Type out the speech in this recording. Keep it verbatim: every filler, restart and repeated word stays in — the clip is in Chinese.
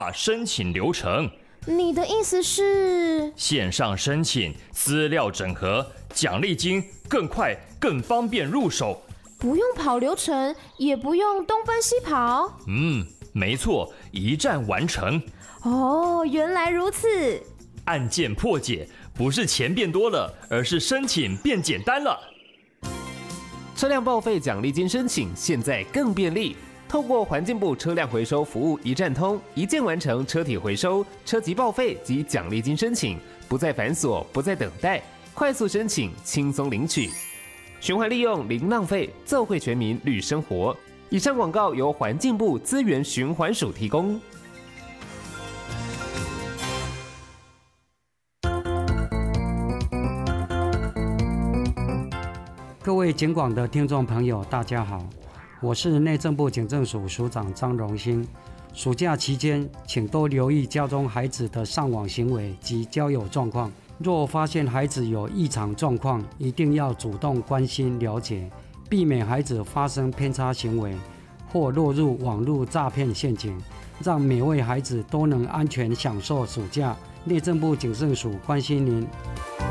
申请流程。 你的意思是， 线上申请，资料整合，奖励金更快更方便入手， 不用跑流程，也不用东奔西跑。 嗯，没错，一站完成。 哦，原来如此。 案件破解，不是钱变多了，而是申请变简单了。 车辆报废奖励金申请现在更便利。透过环境部车辆回收服务一站通，一键完成车体回收、车籍报废及奖励金申请，不再繁琐，不再等待，快速申请，轻松领取。循环利用零浪费，奏会全民绿生活。以上广告由环境部资源循环署提供。 各位警广的听众朋友，大家好。我是内政部警政署署长张荣兴。暑假期间，请多留意家中孩子的上网行为及交友状况。若发现孩子有异常状况，一定要主动关心了解，避免孩子发生偏差行为或落入网络诈骗陷阱，让每位孩子都能安全享受暑假。内政部警政署关心您。